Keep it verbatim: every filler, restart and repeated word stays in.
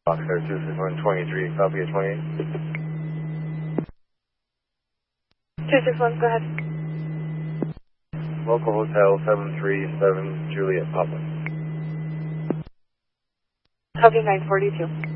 Foxtrot two six one twenty-three, copy at twenty-eight. two six one, go ahead. Local Hotel seven three seven, Juliet Papa. Copy nine forty-two.